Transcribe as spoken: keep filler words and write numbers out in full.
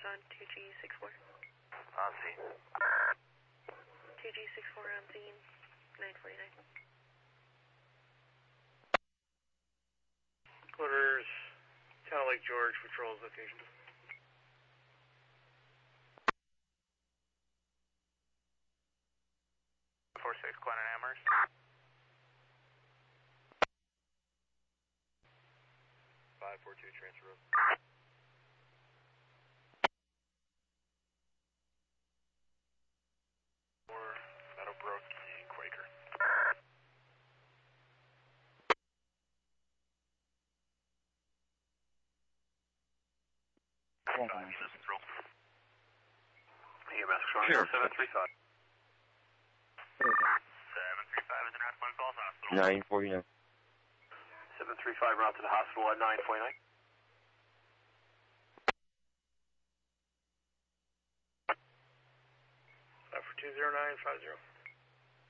on two G six four. On scene. two G six four on scene, nine forty-nine. Quarters, Town Lake George, patrols location. four six, Glenn and Amherst. five four two, transfer road. four, Meadowbrook, Quaker. five, systems roll. E M S control, seven three five. seven three five is in route to Glens Falls Hospital. nine forty-nine. seven three five route to the hospital at nine forty-nine. Five for two zero nine five zero.